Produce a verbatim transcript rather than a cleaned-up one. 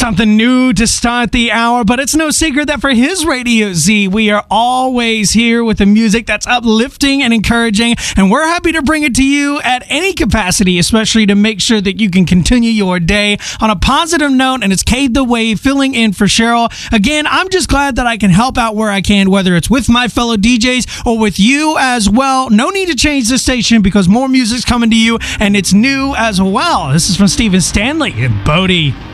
Something new to start the hour, but it's no secret that for his Radio Z, we are always here with the music that's uplifting and encouraging, and we're happy to bring it to you at any capacity, especially to make sure that you can continue your day on a positive note. And it's Cade the Wave filling in for Cheryl. Again, I'm just glad that I can help out where I can, whether it's with my fellow D Js or with you as well. No need to change the station because more music's coming to you, and it's new as well. This is from Stephen Stanley and Bodie.